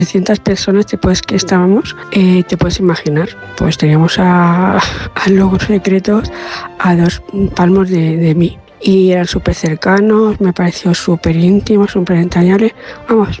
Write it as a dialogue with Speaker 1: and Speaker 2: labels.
Speaker 1: 300 personas que estábamos, te puedes imaginar, pues teníamos a logros secretos a 2 palmos de mí. Y eran súper cercanos, me pareció súper íntimos, súper entrañables. Vamos,